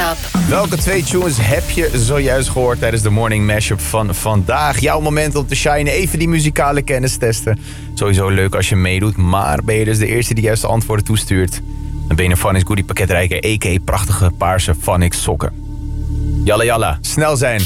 Mashup. Welke 2 tunes heb je zojuist gehoord tijdens de morning mashup van vandaag? Jouw moment om te shinen, even die muzikale kennis testen. Sowieso leuk als je meedoet, maar ben je dus de eerste die juiste antwoorden toestuurt? Dan ben je een Phonics Goodie pakketrijker, a.k.a. prachtige paarse Phonics sokken. Jalla jalla, snel zijn.